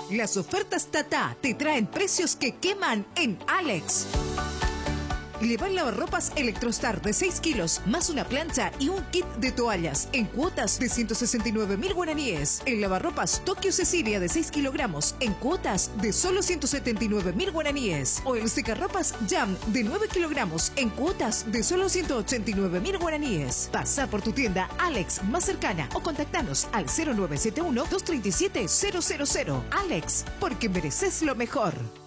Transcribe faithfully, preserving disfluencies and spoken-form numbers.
Las ofertas Tata te traen precios que queman en Alex. Llevar lavarropas Electrostar de seis kilos, más una plancha y un kit de toallas en cuotas de ciento sesenta y nueve mil guaraníes. El lavarropas Tokio Cecilia de seis kilogramos en cuotas de solo ciento setenta y nueve mil guaraníes. O el secarropas Jam de nueve kilogramos en cuotas de solo ciento ochenta y nueve mil guaraníes. Pasa por tu tienda Alex más cercana o contactanos al cero nueve siete uno, dos tres siete, cero cero cero. Alex, porque mereces lo mejor.